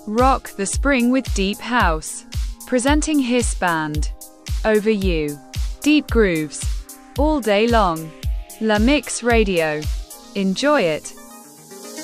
Rock the spring with deep house. Presenting his band. Over You. Deep grooves. All day long. La Mix Radio. Enjoy it.